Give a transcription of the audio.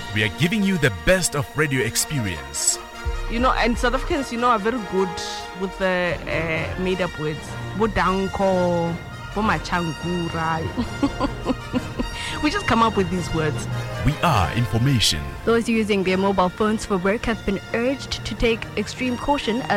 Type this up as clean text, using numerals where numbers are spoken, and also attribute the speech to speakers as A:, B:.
A: We are giving you the best of radio experience.
B: And South Africans, are very good with the made-up words. Bodanko, bomachangura. We just come up with these words.
A: We are information.
C: Those using their mobile phones for work have been urged to take extreme caution